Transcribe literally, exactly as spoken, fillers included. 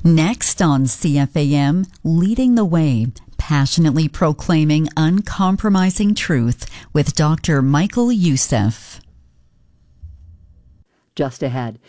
Next on C F A M, Leading the Way, passionately proclaiming uncompromising truth with Doctor Michael Youssef. Just ahead,